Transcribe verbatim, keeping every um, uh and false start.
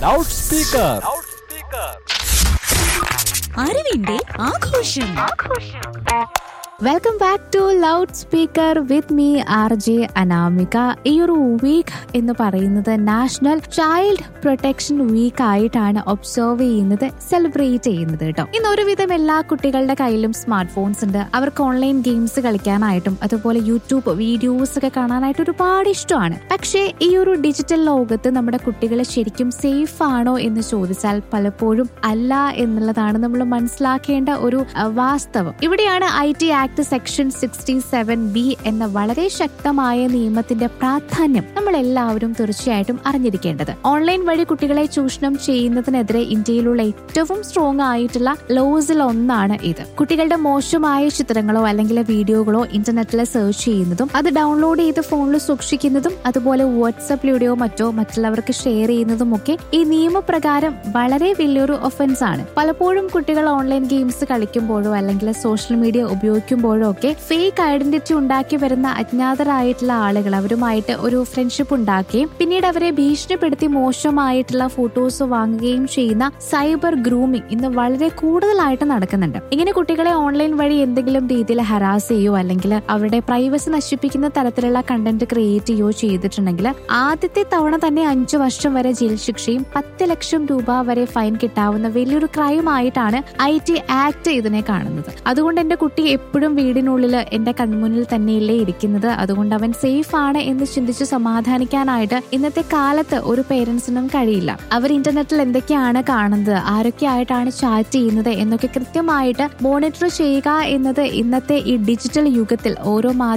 Loud speaker. അറിവിന്റെ ആഘോഷം. Welcome back to loud speaker with me R J Anamika. ഈ ഒരു വീക്ക് എന്ന് പറയുന്നത് നാഷണൽ ചൈൽഡ് പ്രൊട്ടക്ഷൻ വീക്ക് ആയിട്ടാണ് ഒബ്സർവ് ചെയ്യുന്നത്, സെലിബ്രേറ്റ് ചെയ്യുന്നത് കേട്ടോ. ഇന്ന് ഒരുവിധം എല്ലാ കുട്ടികളുടെ കയ്യിലും സ്മാർട്ട് ഫോൺസ് ഉണ്ട്. അവർക്ക് ഓൺലൈൻ ഗെയിംസ് കളിക്കാനായിട്ടും അതുപോലെ യൂട്യൂബ് വീഡിയോസ് ഒക്കെ കാണാനായിട്ട് ഒരുപാട് ഇഷ്ടമാണ്. പക്ഷേ ഈ ഒരു ഡിജിറ്റൽ ലോകത്ത് നമ്മുടെ കുട്ടികൾ ശരിക്കും സേഫ് ആണോ എന്ന് ചോദിച്ചാൽ പലപ്പോഴും അല്ല എന്നുള്ളതാണ് നമ്മൾ മനസ്സിലാക്കേണ്ട ഒരു അഹ്, വാസ്തവം. ഇവിടെയാണ് I T act section sixty seven B എന്ന വളരെ ശക്തമായ നിയമത്തിന്റെ പ്രാധാന്യം നമ്മൾ എല്ലാവരും തീർച്ചയായിട്ടും അറിഞ്ഞിരിക്കേണ്ടത്. ഓൺലൈൻ വഴി കുട്ടികളെ ചൂഷണം ചെയ്യുന്നതിനെതിരെ ഇന്ത്യയിലുള്ള ഏറ്റവും സ്ട്രോങ് ആയിട്ടുള്ള ലോസിൽ ഒന്നാണ് ഇത്. കുട്ടികളുടെ മോശമായ ചിത്രങ്ങളോ അല്ലെങ്കിൽ വീഡിയോകളോ ഇന്റർനെറ്റിൽ സെർച്ച് ചെയ്യുന്നതും അത് ഡൗൺലോഡ് ചെയ്ത് ഫോണിൽ സൂക്ഷിക്കുന്നതും അതുപോലെ വാട്സപ്പിലൂടെയോ മറ്റോ മറ്റുള്ളവർക്ക് ഷെയർ ചെയ്യുന്നതും ഒക്കെ ഈ നിയമപ്രകാരം വളരെ വലിയൊരു ഒഫൻസ് ആണ്. പലപ്പോഴും കുട്ടികൾ ഓൺലൈൻ ഗെയിംസ് കളിക്കുമ്പോഴോ അല്ലെങ്കിൽ സോഷ്യൽ മീഡിയ ഉപയോഗിക്കുമ്പോഴോ ഒക്കെ ഫേക്ക് ഐഡന്റിറ്റി ഉണ്ടാക്കി വരുന്ന അജ്ഞാതരായിട്ടുള്ള ആളുകൾ അവരുമായിട്ട് ഒരു ഫ്രണ്ട്ഷിപ്പ് ഉണ്ടാക്കുകയും പിന്നീട് അവരെ ഭീഷണിപ്പെടുത്തി മോശമായിട്ടുള്ള ഫോട്ടോസ് വാങ്ങുകയും ചെയ്യുന്ന സൈബർ ഗ്രൂമിംഗ് ഇന്ന് വളരെ കൂടുതലായിട്ട് നടക്കുന്നുണ്ട്. ഇങ്ങനെ കുട്ടികളെ ഓൺലൈൻ വഴി എന്തെങ്കിലും രീതിയിൽ ഹരാസ് ചെയ്യുകയോ അല്ലെങ്കിൽ അവരുടെ പ്രൈവസി നശിപ്പിക്കുന്ന തരത്തിലുള്ള കണ്ടന്റ് ക്രിയേറ്റ് ചെയ്യുകയോ ചെയ്തിട്ടുണ്ടെങ്കിൽ ആദ്യത്തെ തവണ തന്നെ അഞ്ചു വർഷം വരെ ജയിൽ ശിക്ഷയും പത്ത് ലക്ഷം രൂപ വരെ ഫൈൻ കിട്ടാവുന്ന വലിയൊരു ക്രൈം ആയിട്ടാണ് ഐ ടി ആക്ട് ഇതിനെ കാണുന്നത്. അതുകൊണ്ട് എന്റെ കുട്ടി എപ്പോഴും വീടിനുള്ളിൽ എന്റെ കൺമുന്നിൽ തന്നെയല്ലേ ഇരിക്കുന്നത്, അതുകൊണ്ട് അവൻ സേഫ് ആണ് എന്ന് ചിന്തിച്ച് സമാധാനിക്കാനായിട്ട് ഇന്നത്തെ കാലത്ത് ഒരു പേരൻസിനും കഴിയില്ല. അവർ ഇന്റർനെറ്റിൽ എന്തൊക്കെയാണ് കാണുന്നത്, ആരൊക്കെ ആയിട്ടാണ് ചാറ്റ് ചെയ്യുന്നത് എന്നൊക്കെ കൃത്യമായിട്ട് മോണിറ്റർ ചെയ്യുക എന്നത് ഇന്നത്തെ ഈ ഡിജിറ്റൽ യുഗത്തിൽ ഓരോ